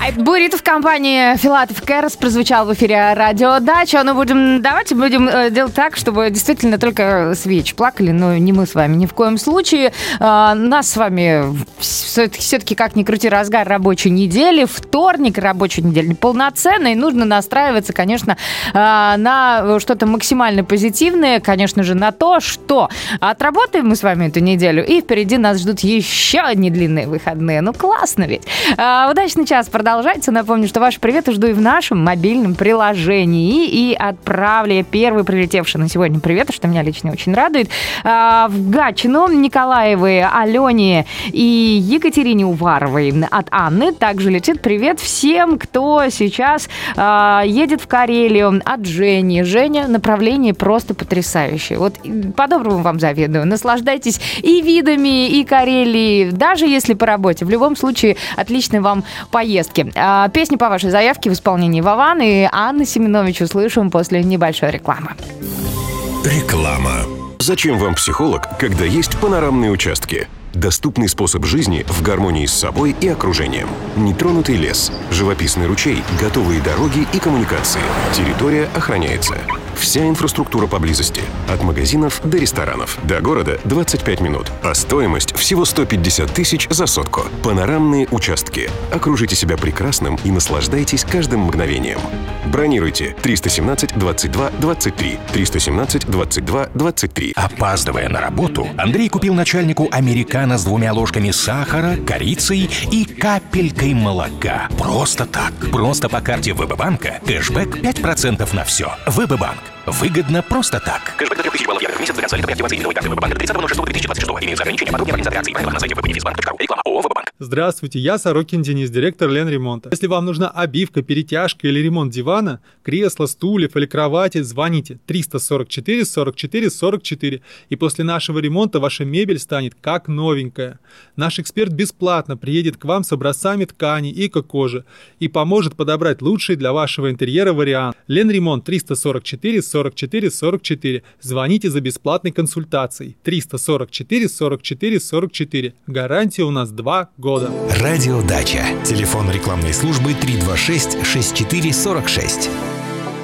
Бурито в компании Филатов Кэрос прозвучал в эфире радио Дача. Но давайте будем делать так, чтобы действительно только свечи плакали, но не мы с вами ни в коем случае. Нас с вами все-таки, как ни крути, разгар рабочей недели, вторник рабочей недели полноценный. Нужно настраиваться, конечно, на что-то максимально позитивное, конечно же, на то, что отработаем мы с вами эту неделю, и впереди нас ждут еще одни длинные выходные. Ну, классно ведь. Удачный час продолжается. Напомню, что ваши приветы жду и в нашем мобильном приложении. И отправлю я первый прилетевший на сегодня привет, что меня лично очень радует. В Гатчину Николаевой, Алене и Екатерине Уваровой от Анны также летит привет всем, кто сейчас едет в Карелию от Жени. Женя, направление просто потрясающее. Вот по-доброму вам завидую. Наслаждайтесь и видами, и Карелии, даже если по работе. В любом случае, отличной вам поездки. Песни по вашей заявке в исполнении Вован и Анны Семенович услышим после небольшой рекламы. Реклама. Зачем вам психолог, когда есть панорамные участки? Доступный способ жизни в гармонии с собой и окружением. Нетронутый лес, живописный ручей, готовые дороги и коммуникации. Территория охраняется. Вся инфраструктура поблизости. От магазинов до ресторанов. До города 25 минут. А стоимость всего 150 тысяч за сотку. Панорамные участки. Окружите себя прекрасным и наслаждайтесь каждым мгновением. Бронируйте 317 22 23. 317 22 23. Опаздывая на работу, Андрей купил начальнику американо с 2 ложками сахара, корицей и капелькой молока. Просто так. Просто по карте ВБ-банка. Кэшбэк 5% на все. ВБ-банк. Выгодно просто так. Кэшбэк до 3000 баллов евро в месяц до конца активации новой карты ВБ-банка до 30.06.2026. Имеются ограничения. Подробнее организации акции и правила на сайте www.benefisbank.ru. Реклама ООО «ВБ-банк». Здравствуйте, я Сорокин Денис, директор Ленремонта. Если вам нужна обивка, перетяжка или ремонт дивана, кресла, стульев или кровати, звоните 344 44 44. И после нашего ремонта ваша мебель станет как новенькая. Наш эксперт бесплатно приедет к вам с образцами ткани и кожи и поможет подобрать лучший для вашего интерьера вариант. Ленремонт 344 44 44. Звоните за бесплатной консультацией. 344 44 44. Гарантия у нас 2 года. Радио Дача. Телефон рекламной службы 326 64 46.